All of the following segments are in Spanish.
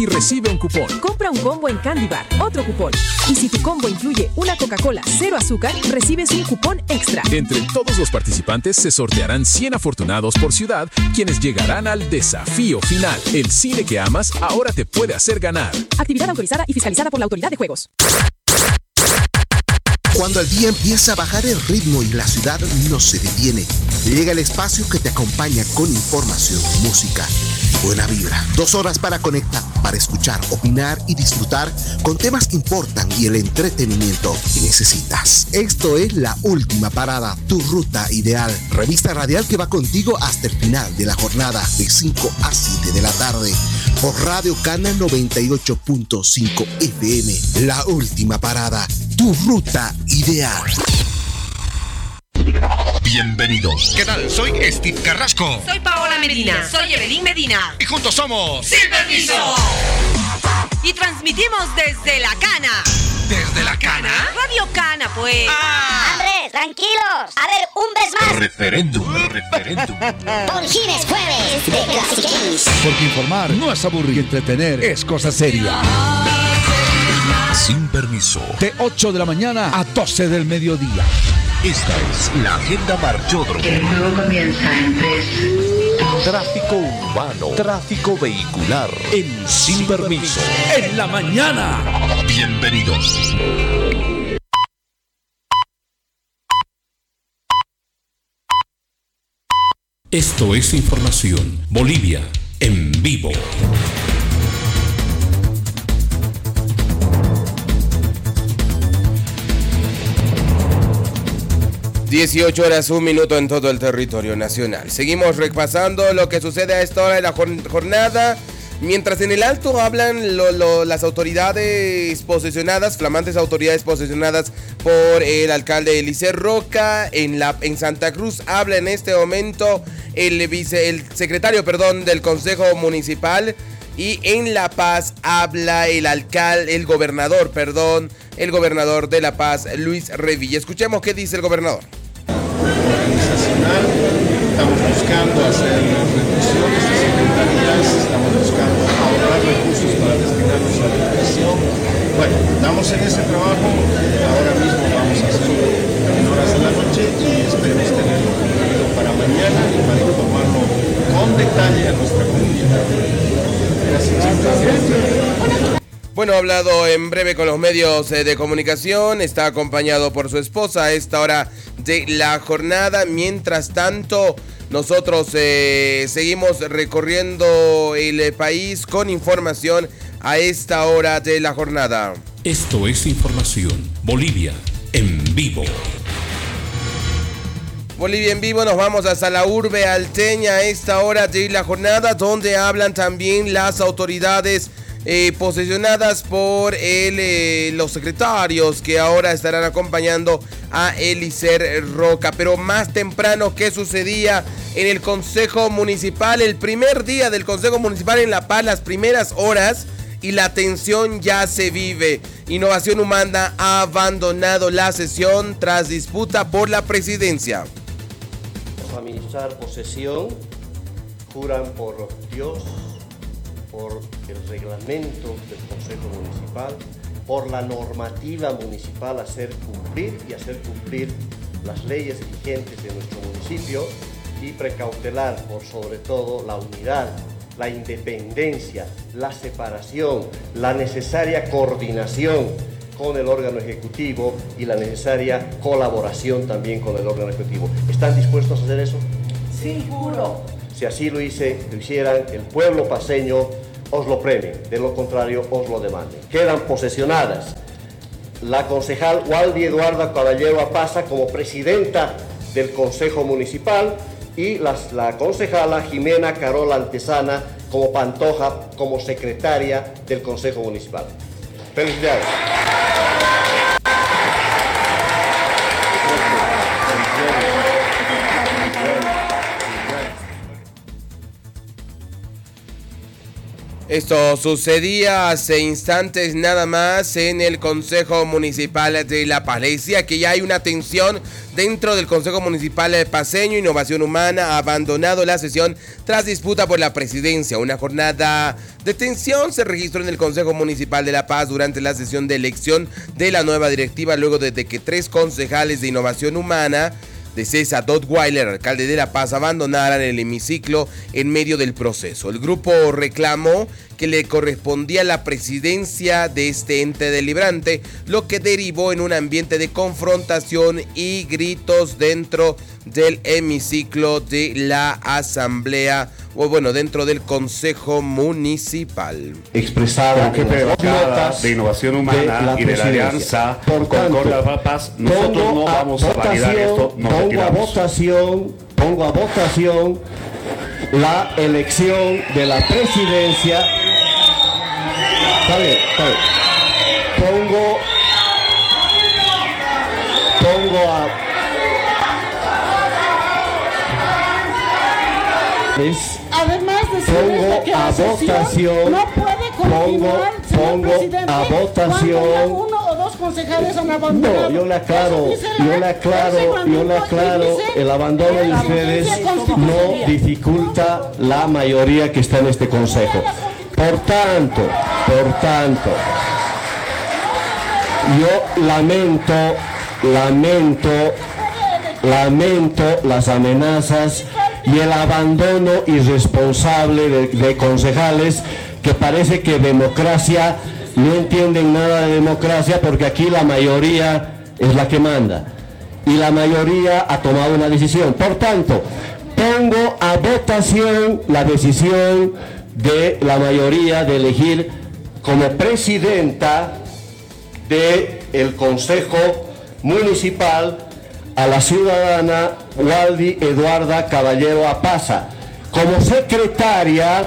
y recibe un cupón. Compra un combo en Candy Bar, otro cupón. Y si tu combo incluye una Coca-Cola 0 azúcar, recibes un cupón extra. Entre todos los participantes se sortearán 100 afortunados por ciudad, quienes llegarán al desafío final. El cine que amas ahora te puede hacer ganar. Actividad autorizada y fiscalizada por la Autoridad de Juegos. Cuando el día empieza a bajar el ritmo y la ciudad no se detiene, llega el espacio que te acompaña con información, música, buena vibra. 2 horas para conectar, para escuchar, opinar y disfrutar con temas que importan y el entretenimiento que necesitas. Esto es La Última Parada, tu ruta ideal. Revista radial que va contigo hasta el final de la jornada, de 5 a 7 de la tarde. Por Radio Cana 98.5 FM. La Última Parada, tu ruta ideal. Bienvenidos. ¿Qué tal? Soy Steve Carrasco. Soy Paola Medina. Soy Evelyn Medina. Y juntos somos Sin Permiso. Y transmitimos desde La Cana. ¿Desde La Cana? Radio Cana, pues. Andrés, tranquilos. A ver, un vez más. Referéndum. Por Gines Jueves de Classic Games. Porque informar no es aburrir y entretener es cosa seria. Sin Permiso. De 8 de la mañana a 12 del mediodía. Esta es la agenda Marchódromo. El juego comienza en 3. Tráfico urbano, tráfico vehicular en Sin Permiso. En la mañana. Bienvenidos. Esto es información. Bolivia en vivo. 18 horas, 1 minuto en todo el territorio nacional. Seguimos repasando lo que sucede a esta hora de la jornada. Mientras en el Alto hablan las autoridades posesionadas, flamantes autoridades posesionadas por el alcalde Eliezer Roca. En Santa Cruz habla en este momento el secretario del Consejo Municipal. Y en La Paz habla el gobernador de La Paz, Luis Revilla. Escuchemos qué dice el gobernador. Organizacional, estamos buscando hacer reducciones de secretarías, estamos buscando ahorrar recursos para destinarlos a la educación. Bueno, estamos en ese trabajo, ahora mismo vamos a hacerlo en horas de la noche y esperemos tenerlo concluido para mañana y para informarlo con detalle a nuestra comunidad. Gracias. Bueno, ha hablado en breve con los medios de comunicación, está acompañado por su esposa a esta hora de la jornada. Mientras tanto, nosotros seguimos recorriendo el país con información a esta hora de la jornada. Esto es información. Bolivia en vivo. Bolivia en vivo, nos vamos hasta la urbe alteña a esta hora de la jornada, donde hablan también las autoridades posesionadas por los secretarios que ahora estarán acompañando a Eliezer Roca. Pero más temprano, ¿qué sucedía en el Consejo Municipal? El primer día del Consejo Municipal en La Paz, las primeras horas, y la tensión ya se vive. Innovación Humana ha abandonado la sesión tras disputa por la presidencia. Administrar posesión, juran por Dios, por el reglamento del Consejo Municipal, por la normativa municipal hacer cumplir las leyes vigentes de nuestro municipio y precautelar por sobre todo la unidad, la independencia, la separación, la necesaria coordinación con el órgano ejecutivo y la necesaria colaboración también con el órgano ejecutivo. ¿Están dispuestos a hacer eso? Sí, juro. Si así lo hicieran, el pueblo paceño os lo premie, de lo contrario os lo demande. Quedan posesionadas la concejal Waldi Eduarda Caballero Apaza como presidenta del Consejo Municipal y la concejala Jimena Carola Antesana como Pantoja, como secretaria del Consejo Municipal. Felicidades. Esto sucedía hace instantes nada más en el Consejo Municipal de La Paz. Le decía que ya hay una tensión dentro del Consejo Municipal paceño. Innovación Humana ha abandonado la sesión tras disputa por la presidencia. Una jornada de tensión se registró en el Consejo Municipal de La Paz durante la sesión de elección de la nueva directiva, luego de que 3 concejales de Innovación Humana de César Dottweiler, alcalde de La Paz, abandonaran el hemiciclo en medio del proceso. El grupo reclamó que le correspondía la presidencia de este ente deliberante, lo que derivó en un ambiente de confrontación y gritos dentro del hemiciclo de la asamblea, o bueno, dentro del Consejo Municipal. Expresado en las notas de Innovación Humana y de la Alianza Concordia La Paz, nosotros no vamos a validar esto, pongo a votación la elección de la presidencia. Está bien. Pongo a... Además de decirles que la sesión no puede continuar, señor presidente, cuando ya 1 o 2 concejales han abandonado. No, yo le aclaro, el abandono de ustedes no dificulta la mayoría que está en este consejo. Por tanto, yo lamento las amenazas y el abandono irresponsable de concejales que parece que democracia, no entienden nada de democracia, porque aquí la mayoría es la que manda y la mayoría ha tomado una decisión. Por tanto, pongo a votación la decisión de la mayoría de elegir como presidenta del Consejo Municipal a la ciudadana Waldy Eduarda Caballero Apaza. Como secretaria,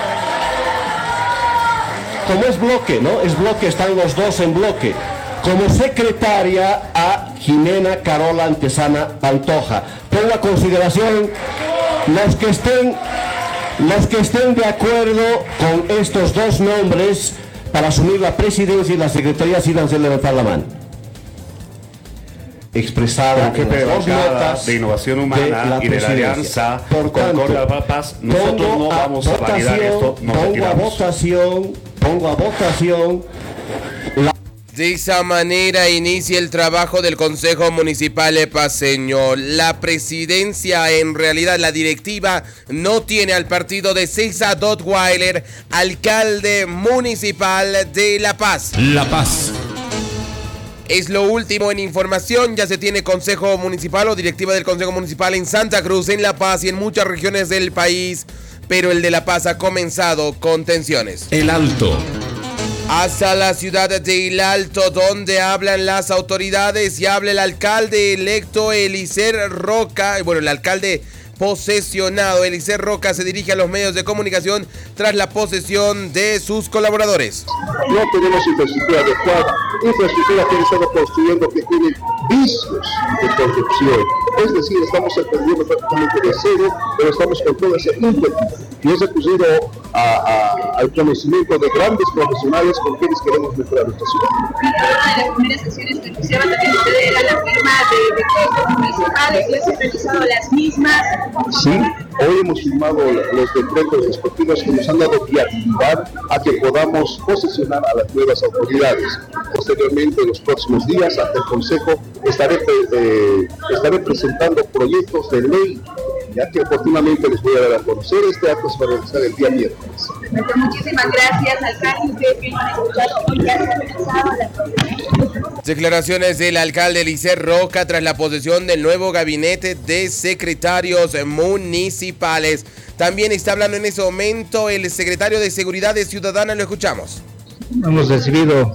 como es bloque, ¿no? Es bloque, están los dos en bloque. Como secretaria a Jimena Carola Antesana Pantoja. Pongo a consideración los que estén de acuerdo con estos 2 nombres para asumir la presidencia y la secretaría, síganse levantar la mano. Expresado en las notas de Innovación Humana y de la Alianza Concordia La Paz, nosotros no vamos a validar esto, pongo a votación De esa manera inicia el trabajo del Consejo Municipal paceño. La presidencia, en realidad la directiva, no tiene al partido de César Dottweiler, alcalde municipal de La Paz. La Paz. Es lo último en información. Ya se tiene Consejo Municipal o directiva del Consejo Municipal en Santa Cruz, en La Paz y en muchas regiones del país, pero el de La Paz ha comenzado con tensiones. El Alto. Hasta la ciudad de El Alto, donde hablan las autoridades y habla el alcalde electo Eliezer Roca. Bueno, el alcalde posesionado Eliezer Roca se dirige a los medios de comunicación tras la posesión de sus colaboradores. No tenemos infraestructura adecuada, infraestructura que han estado construyendo que tienen vicios de corrupción. Es decir, estamos aprendiendo prácticamente de cero, pero estamos con todo ese ímpetu y es recurrido al conocimiento de grandes profesionales con quienes queremos mejorar nuestra ciudad. Una de las primeras sesiones que iniciaban también ustedes era la firma de decretos municipales, ¿les han realizado las mismas? Sí, hoy hemos firmado los decretos respectivos que nos han dado viabilidad a que podamos posesionar a las nuevas autoridades. Posteriormente, en los próximos días, ante el Consejo, estaré presentando proyectos de ley, ya que oportunamente les voy a dar a conocer. Este acto se va a realizar el día miércoles. Muchísimas gracias, alcalde. Ustedes que han escuchado hoy ya se han realizado las... Declaraciones del alcalde Eliezer Roca tras la posesión del nuevo gabinete de secretarios municipales. También está hablando en ese momento el secretario de Seguridad Ciudadana. Lo escuchamos. Hemos recibido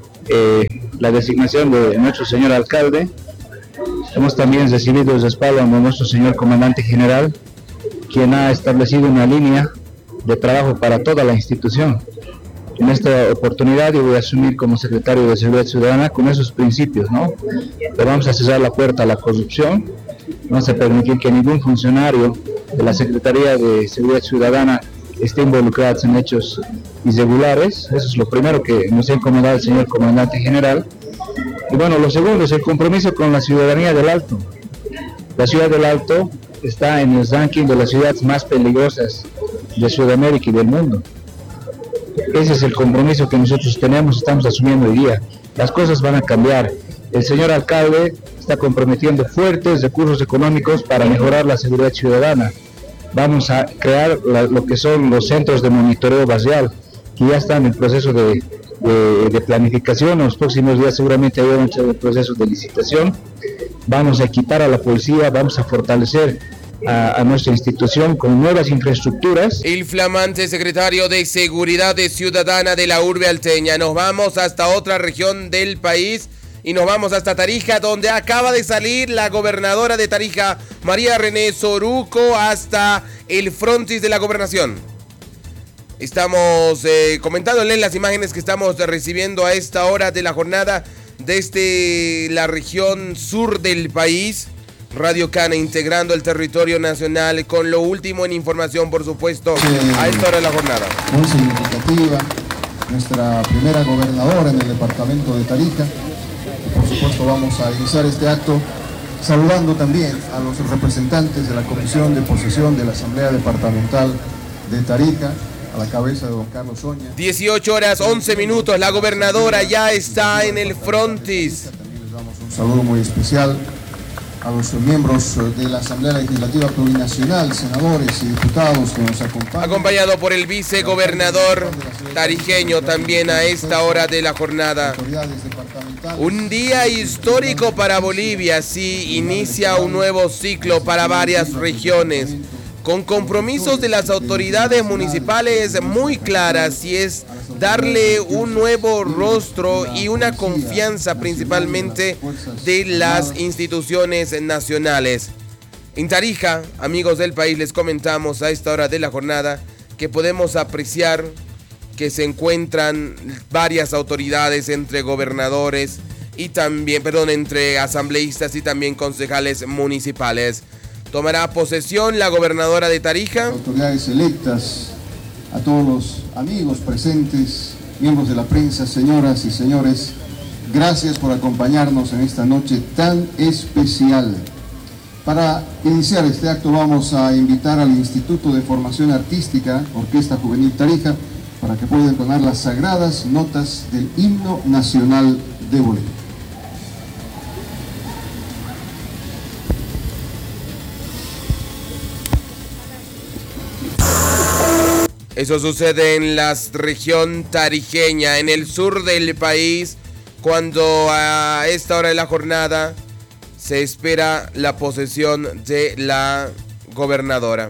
la designación de nuestro señor alcalde. Hemos también recibido el respaldo de nuestro señor comandante general, quien ha establecido una línea de trabajo para toda la institución. En esta oportunidad yo voy a asumir como secretario de Seguridad Ciudadana con esos principios, ¿no? Le vamos a cerrar la puerta a la corrupción, vamos a permitir que ningún funcionario de la Secretaría de Seguridad Ciudadana esté involucrado en hechos irregulares. Eso es lo primero que nos ha encomendado el señor comandante general. Y bueno, lo segundo es el compromiso con la ciudadanía del Alto. La ciudad del Alto está en el ranking de las ciudades más peligrosas de Sudamérica y del mundo. Ese es el compromiso que nosotros tenemos, estamos asumiendo hoy día. Las cosas van a cambiar. El señor alcalde está comprometiendo fuertes recursos económicos para mejorar la seguridad ciudadana. Vamos a crear lo que son los centros de monitoreo barrial, que ya están en proceso de planificación. En los próximos días seguramente hay un proceso de licitación. Vamos a equipar a la policía, vamos a fortalecer a nuestra institución con nuevas infraestructuras. El flamante secretario de Seguridad Ciudadana de la urbe alteña. Nos vamos hasta otra región del país y nos vamos hasta Tarija, donde acaba de salir la gobernadora de Tarija, María René Soruco, hasta el frontis de la gobernación. Estamos comentándole las imágenes que estamos recibiendo a esta hora de la jornada desde la región sur del país. Radio Cana integrando el territorio nacional con lo último en información, por supuesto, a esta hora de la jornada. Muy significativa, nuestra primera gobernadora en el departamento de Tarija. Por supuesto vamos a iniciar este acto saludando también a los representantes de la Comisión de Posesión de la Asamblea Departamental de Tarija, a la cabeza de don Carlos Oña. 18 horas 11 minutos, la gobernadora ya está en el frontis. También les damos un saludo muy especial a los miembros de la Asamblea Legislativa Plurinacional, senadores y diputados que nos acompañan. Acompañado por el vicegobernador tarijeño también a esta hora de la jornada. Un día histórico para Bolivia, sí, inicia un nuevo ciclo para varias regiones, con compromisos de las autoridades municipales muy claras, y es darle un nuevo rostro y una confianza principalmente de las instituciones nacionales. En Tarija, amigos del país, les comentamos a esta hora de la jornada que podemos apreciar que se encuentran varias autoridades entre gobernadores y también, entre asambleístas y también concejales municipales. Tomará posesión la gobernadora de Tarija. Autoridades electas, a todos los amigos presentes, miembros de la prensa, señoras y señores, gracias por acompañarnos en esta noche tan especial. Para iniciar este acto vamos a invitar al Instituto de Formación Artística, Orquesta Juvenil Tarija, para que puedan entonar las sagradas notas del himno nacional de Bolivia. Eso sucede en la región tarijeña, en el sur del país, cuando a esta hora de la jornada se espera la posesión de la gobernadora.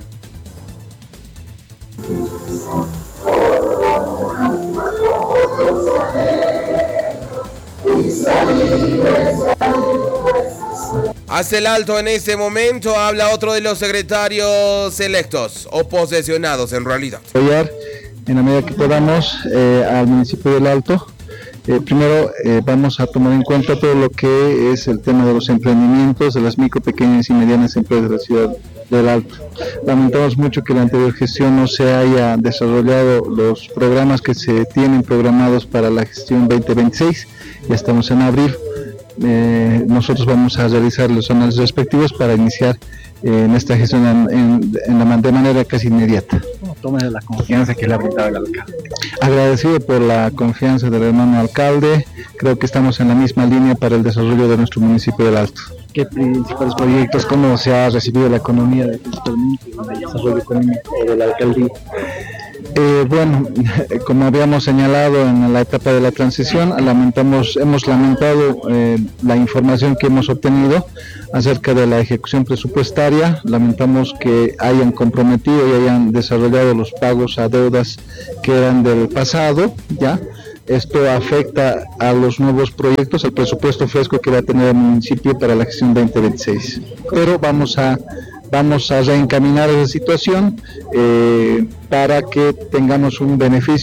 Hace el alto en este momento, habla otro de los secretarios electos o posesionados en realidad. Apoyar en la medida que podamos al municipio del Alto. Primero vamos a tomar en cuenta todo lo que es el tema de los emprendimientos de las micro, pequeñas y medianas empresas de la ciudad del Alto. Lamentamos mucho que en la anterior gestión no se haya desarrollado los programas que se tienen programados para la gestión 2026. Ya estamos en abril. Nosotros vamos a realizar los análisis respectivos para iniciar en esta gestión de manera casi inmediata. Tome la confianza que le ha brindado el alcalde. Agradecido por la confianza del hermano alcalde. Creo que estamos en la misma línea para el desarrollo de nuestro municipio del Alto. ¿Qué principales proyectos, cómo se ha recibido la economía del desarrollo económico de la alcaldía? Bueno, como habíamos señalado en la etapa de la transición, hemos lamentado la información que hemos obtenido acerca de la ejecución presupuestaria. Lamentamos que hayan comprometido y hayan desarrollado los pagos a deudas que eran del pasado, ¿ya? Esto afecta a los nuevos proyectos, al presupuesto fresco que va a tener el municipio para la gestión 2026. Pero vamos a reencaminar esa situación para que tengamos un beneficio